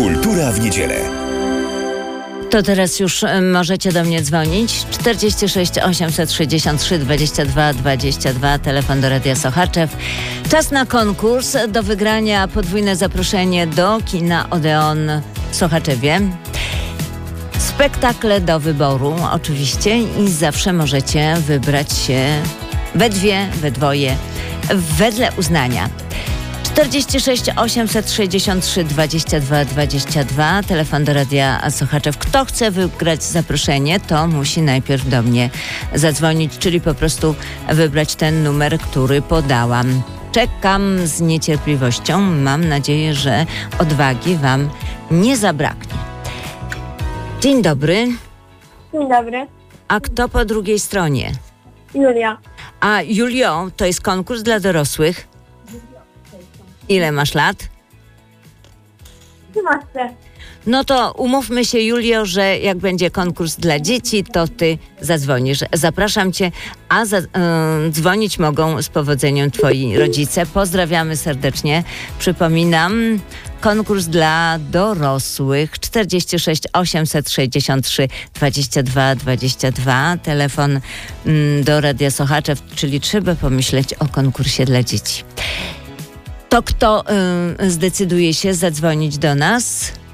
Kultura w niedzielę. To teraz już możecie do mnie dzwonić. 46 863 22 22, telefon do Radia Sochaczew. Czas na konkurs. Do wygrania podwójne zaproszenie do kina Odeon w Sochaczewie. Spektakle do wyboru oczywiście i zawsze możecie wybrać się we dwie, we dwoje, wedle uznania. 46 863 22 22, telefon do Radia Sochaczew. Kto chce wygrać zaproszenie, to musi najpierw do mnie zadzwonić, czyli po prostu wybrać ten numer, który podałam. Czekam z niecierpliwością. Mam nadzieję, że odwagi Wam nie zabraknie. Dzień dobry. Dzień dobry. A kto po drugiej stronie? Julia. A Julio, to jest konkurs dla dorosłych? Ile masz lat? 13. No to umówmy się, Julio, że jak będzie konkurs dla dzieci, to ty zadzwonisz. Zapraszam cię, a dzwonić mogą z powodzeniem twoi rodzice. Pozdrawiamy serdecznie. Przypominam, konkurs dla dorosłych 46 863 22 22, telefon do Radia Sochaczew, czyli trzeba pomyśleć o konkursie dla dzieci. To kto zdecyduje się zadzwonić do nas?